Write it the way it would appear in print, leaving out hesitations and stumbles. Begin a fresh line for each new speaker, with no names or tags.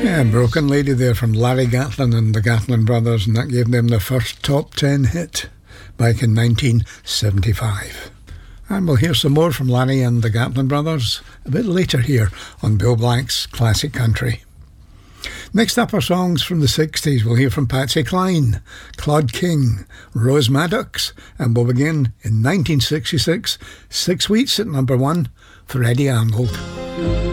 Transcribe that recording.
Yeah, Broken Lady there from Larry Gatlin and the Gatlin Brothers, and that gave them their first top 10 hit back in 1975. And we'll hear some more from Larry and the Gatlin Brothers a bit later here on Bill Black's Classic Country. Next up are songs from the 60s. We'll hear from Patsy Cline, Claude King, Rose Maddox, and we'll begin in 1966, 6 weeks at number 1 for Eddie Arnold.